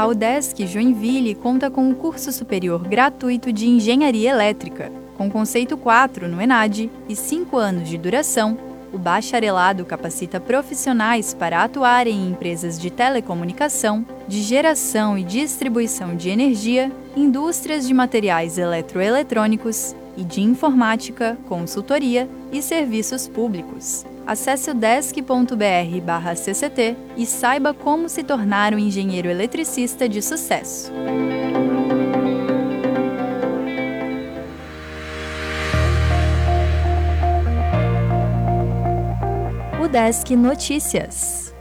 A UDESC Joinville conta com um curso superior gratuito de Engenharia Elétrica, com conceito 4 no ENAD e 5 anos de duração. O bacharelado capacita profissionais para atuarem em empresas de telecomunicação, de geração e distribuição de energia, indústrias de materiais eletroeletrônicos e de informática, consultoria e serviços públicos. Acesse o udesc.br/cct e saiba como se tornar um engenheiro eletricista de sucesso. UDESC Notícias.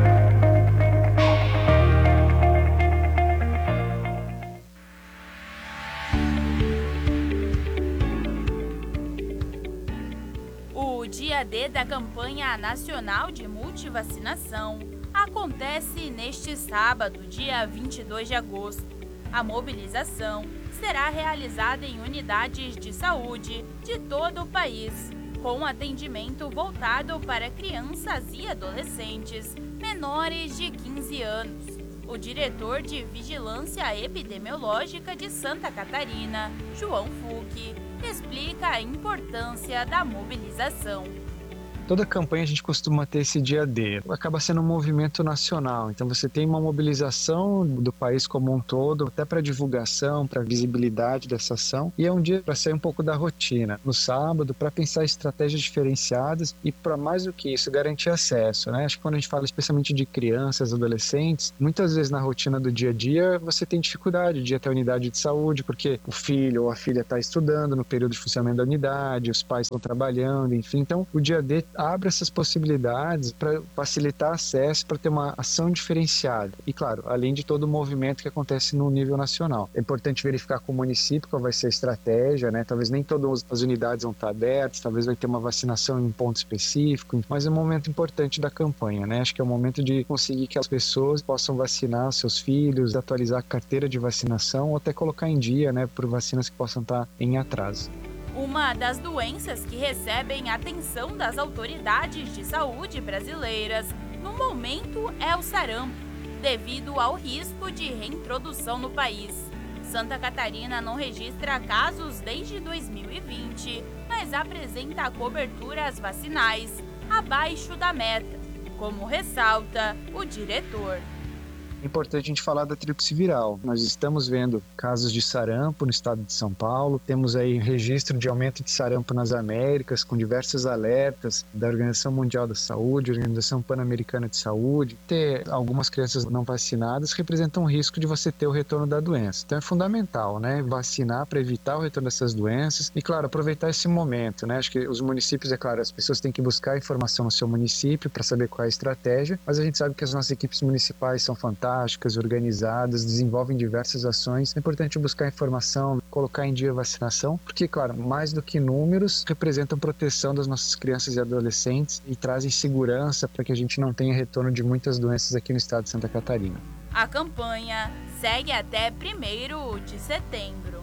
O dia D da campanha nacional de multivacinação acontece neste sábado, dia 22 de agosto. A mobilização será realizada em unidades de saúde de todo o país, com atendimento voltado para crianças e adolescentes menores de 15 anos. O diretor de Vigilância Epidemiológica de Santa Catarina, João Fucchi, explica a importância da mobilização. Toda campanha a gente costuma ter esse dia D. Acaba sendo um movimento nacional. Então você tem uma mobilização do país como um todo, até para divulgação, para visibilidade dessa ação. E é um dia para sair um pouco da rotina. No sábado, para pensar estratégias diferenciadas e, para mais do que isso, garantir acesso, né? Acho que quando a gente fala especialmente de crianças, adolescentes, muitas vezes na rotina do dia a dia você tem dificuldade de ir até a unidade de saúde, porque o filho ou a filha está estudando no período de funcionamento da unidade, os pais estão trabalhando, enfim. Então o dia D abre essas possibilidades para facilitar acesso, para ter uma ação diferenciada. E, claro, além de todo o movimento que acontece no nível nacional. É importante verificar com o município qual vai ser a estratégia, né? Talvez nem todas as unidades vão estar abertas, talvez vai ter uma vacinação em um ponto específico, mas é um momento importante da campanha, né? Acho que é o momento de conseguir que as pessoas possam vacinar seus filhos, atualizar a carteira de vacinação ou até colocar em dia, né, por vacinas que possam estar em atraso. Uma das doenças que recebem atenção das autoridades de saúde brasileiras no momento é o sarampo, devido ao risco de reintrodução no país. Santa Catarina não registra casos desde 2020, mas apresenta coberturas vacinais abaixo da meta, como ressalta o diretor. É importante a gente falar da tríplice viral. Nós estamos vendo casos de sarampo no estado de São Paulo, temos aí registro de aumento de sarampo nas Américas, com diversos alertas da Organização Mundial da Saúde, Organização Pan-Americana de Saúde. Ter algumas crianças não vacinadas representa um risco de você ter o retorno da doença. Então é fundamental, né, vacinar para evitar o retorno dessas doenças e, claro, aproveitar esse momento, né? Acho que os municípios, é claro, as pessoas têm que buscar informação no seu município para saber qual é a estratégia, mas a gente sabe que as nossas equipes municipais são fantásticas, organizadas, desenvolvem diversas ações. É importante buscar informação, colocar em dia a vacinação, porque, claro, mais do que números, representam proteção das nossas crianças e adolescentes e trazem segurança para que a gente não tenha retorno de muitas doenças aqui no estado de Santa Catarina. A campanha segue até 1º de setembro.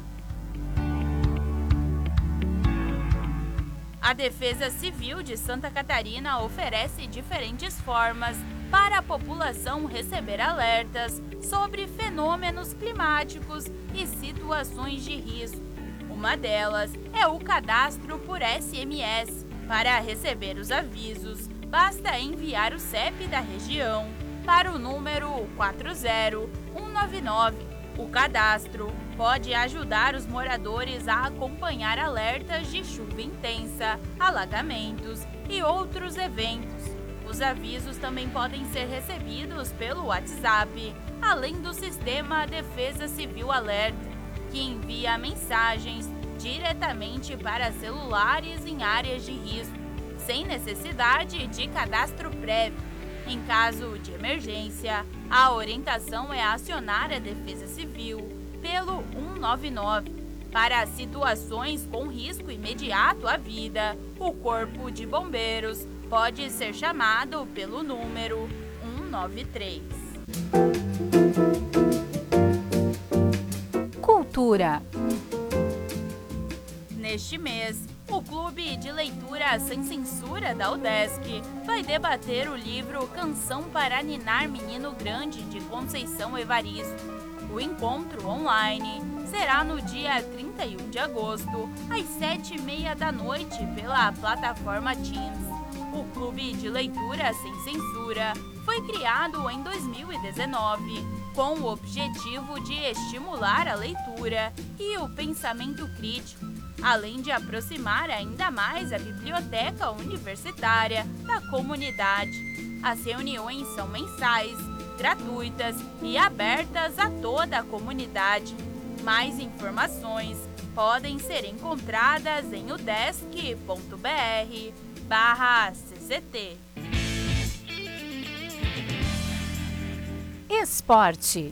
A Defesa Civil de Santa Catarina oferece diferentes formas para a população receber alertas sobre fenômenos climáticos e situações de risco. Uma delas é o cadastro por SMS. Para receber os avisos, basta enviar o CEP da região para o número 40199. O cadastro pode ajudar os moradores a acompanhar alertas de chuva intensa, alagamentos e outros eventos. Os avisos também podem ser recebidos pelo WhatsApp, além do sistema Defesa Civil Alerta, que envia mensagens diretamente para celulares em áreas de risco, sem necessidade de cadastro prévio. Em caso de emergência, a orientação é acionar a Defesa Civil pelo 199. Para situações com risco imediato à vida, o Corpo de Bombeiros pode ser chamado pelo número 193. Cultura. Neste mês, O Clube de Leitura Sem Censura da UDESC vai debater o livro Canção para Ninar Menino Grande, de Conceição Evaristo. O encontro online será no dia 31 de agosto, às 19h30 pela plataforma Teams. O Clube de Leitura Sem Censura foi criado em 2019 com o objetivo de estimular a leitura e o pensamento crítico, além de aproximar ainda mais a biblioteca universitária da comunidade. As reuniões são mensais, gratuitas e abertas a toda a comunidade. Mais informações podem ser encontradas em udesc.br/cct. Esporte.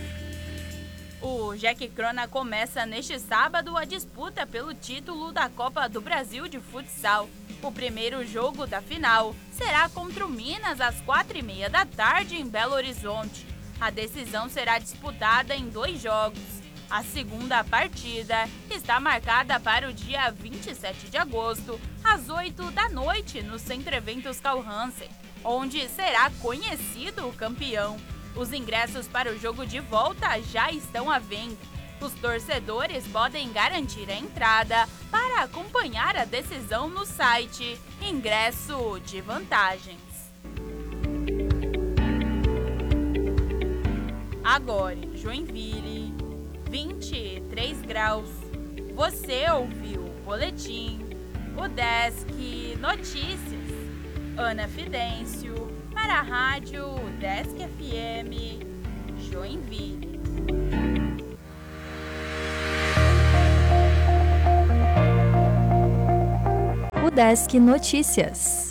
O Jack Crona começa neste sábado a disputa pelo título da Copa do Brasil de Futsal. O primeiro jogo da final será contra o Minas às 4h30 em Belo Horizonte. A decisão será disputada em 2 jogos. A segunda partida está marcada para o dia 27 de agosto, às 20h, no Centro Eventos Carl Hansen, onde será conhecido o campeão. Os ingressos para o jogo de volta já estão à venda. Os torcedores podem garantir a entrada para acompanhar a decisão no site Ingresso de Vantagens. Agora em Joinville, 23 graus. Você ouviu o boletim UDESC Notícias. Ana Fidêncio, para a Rádio UDESC FM, Joinville. UDESC Notícias.